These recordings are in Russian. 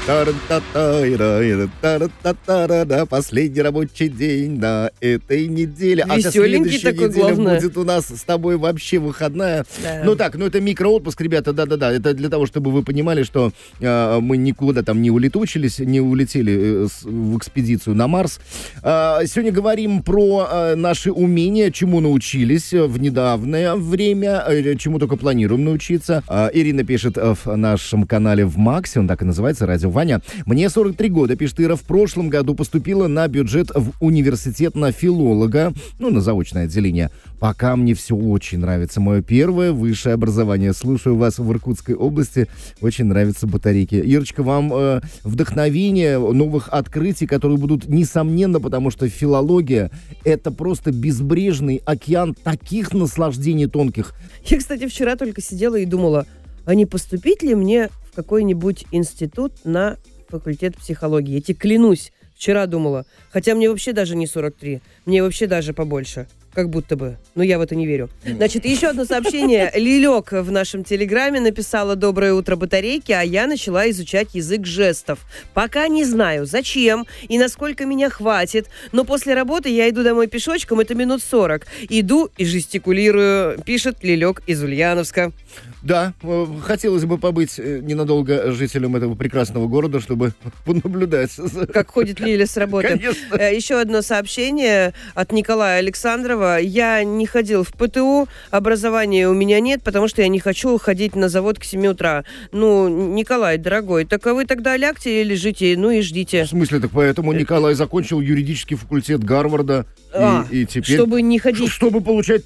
Последний рабочий день на этой неделе. А Веселенький такой, главное. Будет у нас с тобой вообще выходная. Да. Ну так, это микроотпуск, ребята, да-да-да. Это для того, чтобы вы понимали, что мы никуда там не улетучились, не улетели в экспедицию на Марс. Сегодня говорим про наши умения, чему научились в недавнее время, чему только планируем научиться. Ирина пишет в нашем канале в Максе, он так и называется, Радио Ваня. Мне 43 года, пишет Ира, в прошлом году поступила на бюджет в университет на филолога, на заочное отделение. Пока мне все очень нравится. Мое первое высшее образование. Слушаю вас в Иркутской области. Очень нравятся батарейки. Ирочка, вам вдохновение новых открытий, которые будут несомненно, потому что филология — это просто безбрежный океан таких наслаждений тонких. Я, кстати, вчера только сидела и думала, а не поступить ли мне в какой-нибудь институт на факультет психологии? Я тебе клянусь, вчера думала. Хотя мне вообще даже не 43, мне вообще даже побольше. Как будто бы. Но я в это не верю. Значит, еще одно сообщение. Лилек в нашем телеграме написала «Доброе утро, батарейки», а я начала изучать язык жестов. Пока не знаю, зачем и насколько меня хватит, но после работы я иду домой пешочком, это минут 40. Иду и жестикулирую, пишет Лилек из Ульяновска. Да, хотелось бы побыть ненадолго жителем этого прекрасного города, чтобы понаблюдать. Как ходит Лиля с работы. Конечно. Еще одно сообщение от Николая Александрова. Я не ходил в ПТУ, образования у меня нет, потому что я не хочу ходить на завод к 7 утра. Николай, дорогой, так вы тогда лягте или лежите, и ждите. В смысле, так поэтому Николай закончил юридический факультет Гарварда. И теперь... Чтобы не ходить... Чтобы получать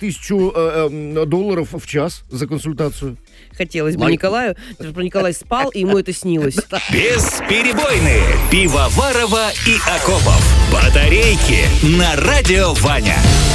$1000 в час за консультацию. Хотелось бы Николаю, чтобы Николай спал, и ему это снилось. Бесперебойные. Пивоварова и Акопов. Батарейки на Радио Ваня.